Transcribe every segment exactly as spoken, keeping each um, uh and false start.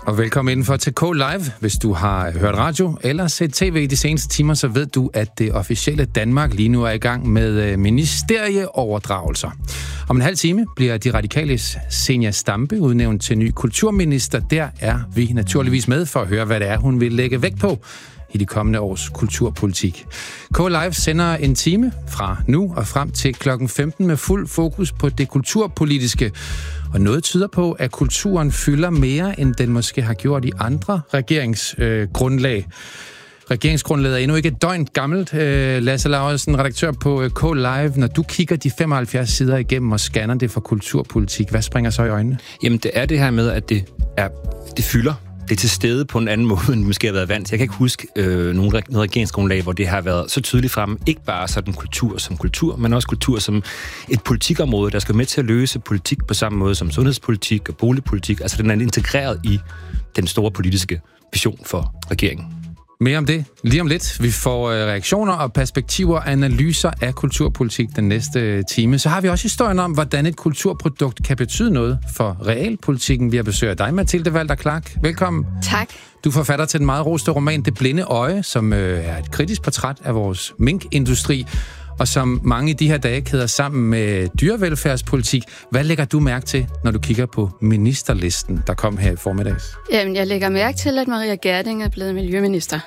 Og velkommen indenfor til K Live. Hvis du har hørt radio eller set tv i de seneste timer, så ved du, at det officielle Danmark lige nu er i gang med ministerieoverdragelser. Om en halv time bliver de radikales Zenia Stampe udnævnt til ny kulturminister. Der er vi naturligvis med for at høre, hvad det er, hun vil lægge vægt på i de kommende års kulturpolitik. K Live sender en time fra nu og frem til klokken femten med fuld fokus på det kulturpolitiske. Og noget tyder på, at kulturen fylder mere, end den måske har gjort i andre regeringsgrundlag. Øh, Regeringsgrundlaget er endnu ikke et døgn gammelt. Øh, Lasse Lauritsen, redaktør på K Live. Når du kigger de femoghalvfjerds sider igennem og scanner det for kulturpolitik, hvad springer så i øjnene? Jamen, det er det her med, at det, er, det fylder. Det er til stede på en anden måde, end måske har været vant til. Jeg kan ikke huske øh, nogen noget regeringsgrundlag, hvor det har været så tydeligt fremme. Ikke bare sådan kultur som kultur, men også kultur som et politikområde, der skal med til at løse politik på samme måde som sundhedspolitik og boligpolitik. Altså den er integreret i den store politiske vision for regeringen. Mere om det lige om lidt. Vi får reaktioner og perspektiver og analyser af kulturpolitik den næste time. Så har vi også historien om, hvordan et kulturprodukt kan betyde noget for realpolitikken. Vi har besøg af dig, Mathilde Walter Clark. Velkommen. Tak. Du er forfatter til den meget roste roman Det Blinde Øje, som er et kritisk portræt af vores minkindustri, og som mange i de her dage kæder sammen med dyrevelfærdspolitik. Hvad lægger du mærke til, når du kigger på ministerlisten, der kom her i formiddags? Jamen, jeg lægger mærke til, at Maria Gjerding er blevet miljøminister.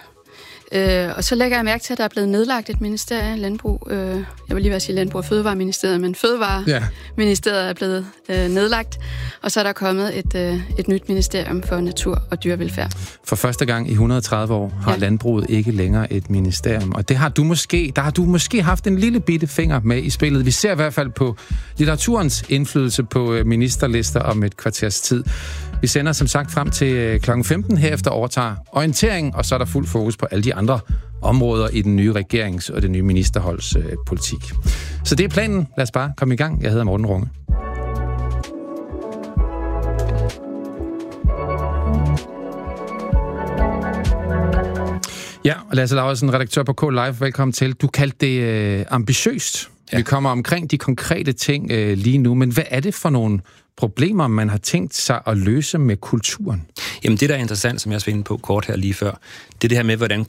Øh, og så lægger jeg mærke til, at der er blevet nedlagt et ministerie, landbrug. Øh, jeg vil lige være sige landbrug og fødevareministeriet, men fødevareministeriet er blevet øh, nedlagt. Og så er der kommet et, øh, et nyt ministerium for natur og dyrevelfærd. For første gang i et hundrede og tredive år har ja. landbruget ikke længere et ministerium. Og det har du måske, der har du måske haft en lille bitte finger med i spillet. Vi ser i hvert fald på litteraturens indflydelse på ministerlister om et kvarters tid. Vi sender som sagt frem til klokken femten. Herefter overtager orientering, og så er der fuld fokus på alle de andre områder i den nye regerings- og det nye ministerholds øh, politik. Så det er planen. Lad os bare komme i gang. Jeg hedder Morten Runge. Ja, og Lasse Lauritsen, redaktør på K Live. Velkommen til. Du kaldte det øh, ambitiøst. Ja. Vi kommer omkring de konkrete ting øh, lige nu, men hvad er det for nogle problemer, man har tænkt sig at løse med kulturen? Jamen det, der er interessant, som jeg også var inde på kort her lige før, det er det her med, hvordan